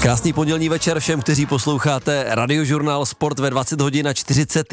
Krásný pondělní večer všem, kteří posloucháte Radiožurnál Sport ve 20 hodin a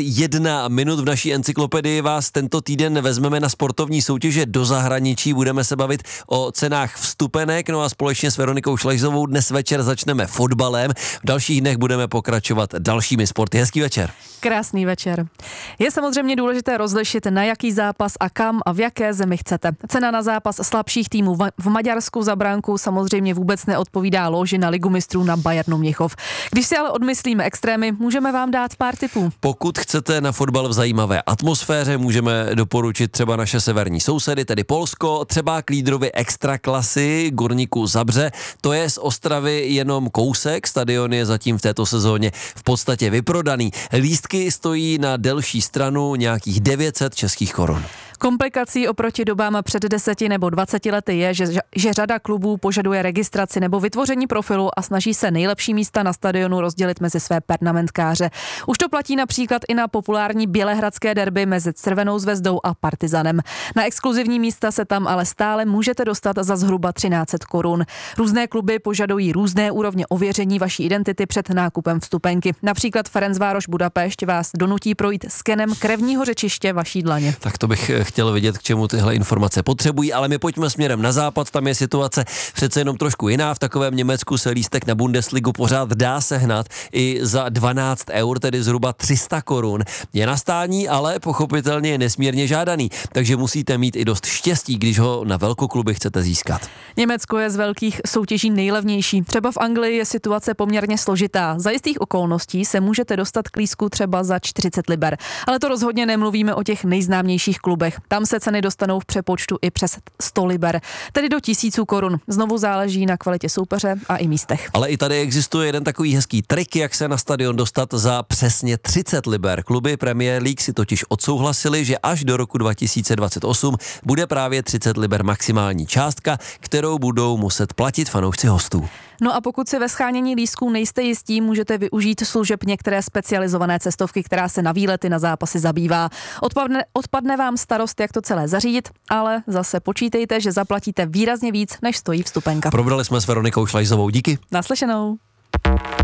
41 minut. V naší encyklopedii vás tento týden vezmeme na sportovní soutěže do zahraničí. Budeme se bavit o cenách vstupenek, no a společně s Veronikou Šlajzovou dnes večer začneme fotbalem. V dalších dnech budeme pokračovat dalšími sporty. Hezký večer. Krásný večer. Je samozřejmě důležité rozlišit, na jaký zápas a kam a v jaké zemi chcete. Cena na zápas slabších týmů v Maďarsku za branku samozřejmě vůbec neodpovídá loži na Ligu mistrů na Bayernu Mnichov. Když si ale odmyslíme extrémy, můžeme vám dát pár tipů. Pokud chcete na fotbal v zajímavé atmosféře, můžeme doporučit třeba naše severní sousedy, tedy Polsko, třeba k lídrovi extraklasy Górniku Zabrze. To je z Ostravy jenom kousek, stadion je zatím v této sezóně v podstatě vyprodaný. Lístky stojí na delší stranu nějakých 900 českých korun. Komplikací oproti dobám před 10 nebo 20 lety je, že řada klubů požaduje registraci nebo vytvoření profilu a snaží se nejlepší místa na stadionu rozdělit mezi své pernamentkáře. Už to platí například i na populární bělehradské derby mezi Crvenou zvezdou a Partizanem. Na exkluzivní místa se tam ale stále můžete dostat za zhruba 1300 korun. Různé kluby požadují různé úrovně ověření vaší identity před nákupem vstupenky. Například Ferencvároš Budapešť vás donutí projít skenem krevního řečiště vaší dlaně. Tak to bych chtěl vidět, k čemu tyhle informace potřebují, ale my pojďme směrem na západ, tam je situace přece jenom trošku jiná. V takovém Německu se lístek na Bundesligu pořád dá sehnat i za 12 eur, tedy zhruba 300 korun. Je na stání, ale pochopitelně je nesmírně žádaný, takže musíte mít i dost štěstí, když ho na velkokluby chcete získat. Německo je z velkých soutěží nejlevnější. Třeba v Anglii je situace poměrně složitá. Za jistých okolností se můžete dostat k lístku třeba za 40 liber. Ale to rozhodně nemluvíme o těch nejznámějších klubech. Tam se ceny dostanou v přepočtu i přes 100 liber, tedy do 1000 korun. Znovu záleží na kvalitě soupeře a i místech. Ale i tady existuje jeden takový hezký trik, jak se na stadion dostat za přesně 30 liber. Kluby Premier League si totiž odsouhlasili, že až do roku 2028 bude právě 30 liber maximální částka, kterou budou muset platit fanoušci hostů. No a pokud si ve shánění lístků nejste jistí, můžete využít služeb některé specializované cestovky, která se na výlety na zápasy zabývá. Odpadne vám starost, jak to celé zařídit, ale zase počítejte, že zaplatíte výrazně víc, než stojí vstupenka. Probrali jsme s Veronikou Šlajzovou. Díky. Naslyšenou.